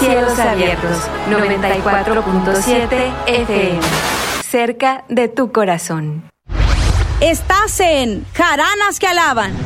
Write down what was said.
Cielos Abiertos, 94.7 FM. Cerca de tu corazón. Estás en Jaranas que Alaban.